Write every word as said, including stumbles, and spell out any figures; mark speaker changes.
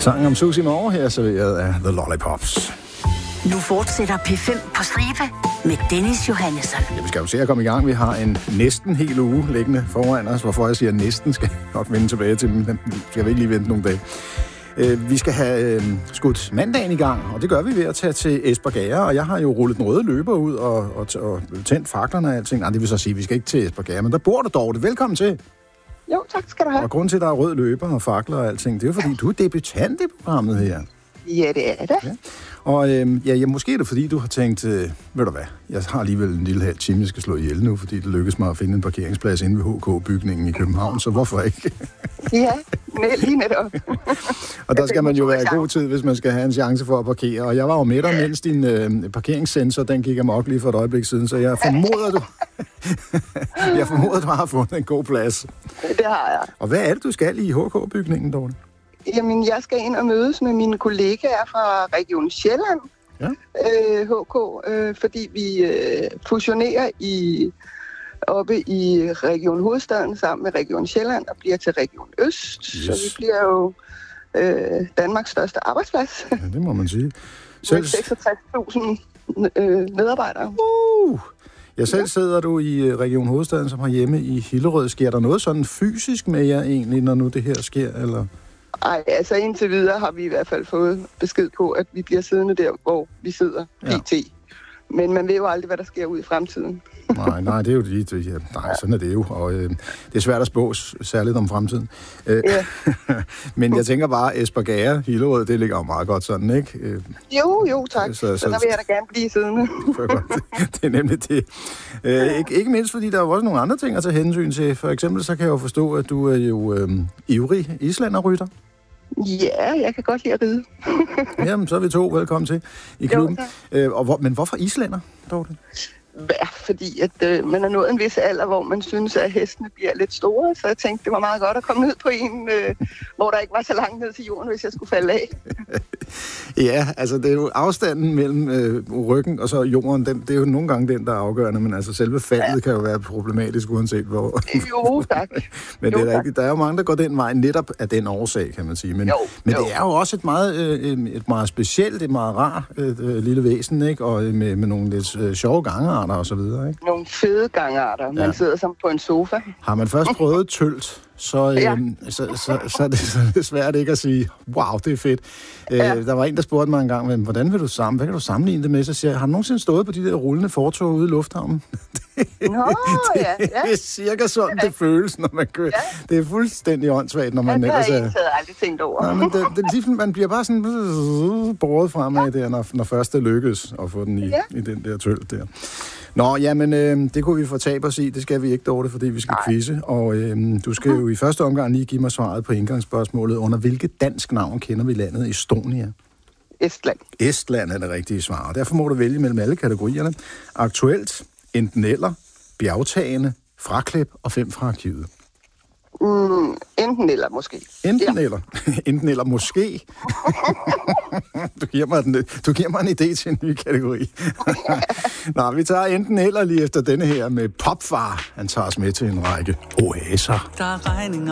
Speaker 1: Sangen om Susie Moore her serveret af The Lollipops.
Speaker 2: Nu fortsætter P fem på stribe med Dennis Johannesson.
Speaker 1: Ja, vi skal jo se at komme i gang. Vi har en næsten hel uge liggende foran os. Hvorfor jeg siger næsten, skal jeg nok vende tilbage til, men skal vi ikke lige vente nogle dage. Vi skal have skudt mandagen i gang, og det gør vi ved at tage til Espergærde, og jeg har jo rullet den røde løber ud og, og, og tændt faklerne og alting. Nej, det vil så sige, at vi skal ikke til Espergærde, men der bor du dog. Velkommen til.
Speaker 3: Jo, tak skal du have.
Speaker 1: Og grunden til, at der er rød løber og fakler og alting, det er jo fordi, du er debutant i programmet her.
Speaker 3: Ja, det er det.
Speaker 1: Ja. Og øhm, ja, ja, måske er det fordi, du har tænkt, øh, ved du hvad, jeg har alligevel en lille halv time, jeg skal slå ihjel nu, fordi det lykkes mig at finde en parkeringsplads inde ved H K-bygningen i København, så hvorfor ikke?
Speaker 3: Ja, lige netop.
Speaker 1: Og der skal man jo være i god tid, hvis man skal have en chance for at parkere. Og jeg var jo med dig, mens din øh, parkeringssensor, den gik amok lige for et øjeblik siden, så jeg formoder, du, jeg formoder, du har fundet en god plads.
Speaker 3: Det har jeg.
Speaker 1: Og hvad er det, du skal i H K-bygningen, Dorte?
Speaker 3: Jamen, jeg skal ind og mødes med mine kollegaer fra Region Sjælland,
Speaker 1: ja.
Speaker 3: øh, H K, øh, fordi vi øh, fusionerer i, oppe i Region Hovedstaden sammen med Region Sjælland og bliver til Region Øst. Yes. Så vi bliver jo øh, Danmarks største arbejdsplads.
Speaker 1: Ja, det må man sige.
Speaker 3: Selv... med seksogtres tusind øh, medarbejdere.
Speaker 1: Uh! Ja, selv sidder du i Region Hovedstaden, som har hjemme i Hillerød. Sker der noget sådan fysisk med jer egentlig, når nu det her sker, eller...
Speaker 3: Ej, altså indtil videre har vi i hvert fald fået besked på, at vi bliver siddende der, hvor vi sidder, P T. Ja. Men man ved jo aldrig, hvad der sker ud i fremtiden.
Speaker 1: nej, nej, det er jo det. Ja, nej, sådan er det jo. Og øh, det er svært at spå, særligt om fremtiden. Øh,
Speaker 3: ja.
Speaker 1: Men jeg tænker bare, Espergærde, Hillerød, det ligger jo meget godt sådan, ikke? Øh,
Speaker 3: jo, jo, tak. Så, så, så der vil jeg da gerne blive siddende.
Speaker 1: Det er nemlig det. Øh, ikke, ikke mindst, fordi der er jo også nogle andre ting at tage hensyn til. For eksempel, så kan jeg jo forstå, at du er jo øh, ivrig islanderrytter.
Speaker 3: Ja, jeg kan godt lide at ride.
Speaker 1: Jamen, så er vi to. Velkommen til i klubben. Jo, øh, og hvor, men hvorfor islænder, Dorte?
Speaker 3: Ja, fordi at øh, man er nået en vis alder, hvor man synes, at hestene bliver lidt store. Så jeg tænkte, det var meget godt at komme ned på en, øh, hvor der ikke var så langt ned til jorden, hvis jeg skulle falde af.
Speaker 1: Ja, altså det er jo afstanden mellem øh, ryggen og så jorden, den, det er jo nogle gange den, der er afgørende, men altså selve faldet ja. kan jo være problematisk, uanset hvor.
Speaker 3: Jo, tak.
Speaker 1: Men
Speaker 3: jo,
Speaker 1: det er
Speaker 3: tak.
Speaker 1: rigtigt. Der er jo mange, der går den vej netop af den årsag, kan man sige. Men,
Speaker 3: jo,
Speaker 1: men
Speaker 3: jo.
Speaker 1: det er jo også et meget, øh, et meget specielt, et meget rar øh, lille væsen, ikke? Og med, med nogle lidt øh, sjove gangarter og så videre, ikke?
Speaker 3: Nogle fede gangarter. Man ja. sidder som på en sofa.
Speaker 1: Har man først prøvet tølt, så, øh, ja. så, så, så, er det, så er det svært ikke at sige, wow, det er fedt. Ja. Øh, der var en, der spurgte mig engang, men hvordan vil du sammen, hvad kan du sammenligne det med? Så siger jeg, har du nogensinde stået på de der rullende fortog ude i lufthavnen?
Speaker 3: Nå, ja, ja.
Speaker 1: Det er cirka sådan, det føles, når man kører. Ja. Det er fuldstændig åndssvagt, når man
Speaker 3: ja,
Speaker 1: ellers er...
Speaker 3: Det har jeg aldrig tænkt over.
Speaker 1: Nej, men det, det, det, man bliver bare sådan båret fremad der, når, når først det lykkes at få den i, ja. i den der tølt der. Nå, jamen, øh, det kunne vi få tab os i. Det skal vi ikke, Dorte, fordi vi skal quizze. Og øh, du skal jo i første omgang lige give mig svaret på indgangsspørgsmålet. Under hvilket dansk navn kender vi landet Estonia?
Speaker 3: Estland.
Speaker 1: Estland er det rigtige svar. Og derfor må du vælge mellem alle kategorierne. Aktuelt, enten eller, bjergtagende, fraklip og fem fra arkivet.
Speaker 3: Mm, enten eller måske.
Speaker 1: Enten
Speaker 3: ja.
Speaker 1: eller. Enten eller måske. du, giver mig en, du giver mig en idé til en ny kategori. Nå, vi tager enten eller lige efter denne her med Popfar. Han tager os med til en række oaser.
Speaker 4: Der er regninger